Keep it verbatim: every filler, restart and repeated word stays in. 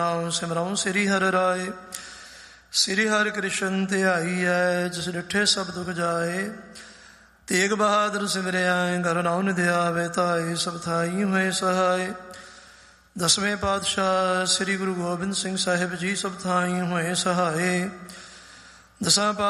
ਸਿਮਰਉ ਸ੍ਰੀ ਹਰਿ ਰਾਏ। ਸ੍ਰੀ ਹਰਿ ਕ੍ਰਿਸ਼ਨ ਧਿਆਈ ਹੈ, ਜਿਸ ਡਿਠੇ ਸਭ ਦੁਖ ਜਾਏ। ਤੇਗ ਬਹਾਦਰ ਸਿਮਰਿਆ, ਘਰ ਨਾਉ ਨਿਧਿ ਆਵੇ ਤਾਏ। ਸਭ ਥਾਈ ਹੋਏ ਸਹਾਏ। ਦਸਵੇਂ ਪਾਤਸ਼ਾਹ ਸ੍ਰੀ ਗੁਰੂ ਗੋਬਿੰਦ ਸਿੰਘ ਸਾਹਿਬ ਜੀ ਸਭ ਥਾਈ ਹੋਏ ਸਹਾਏ। ਦਸਾਂ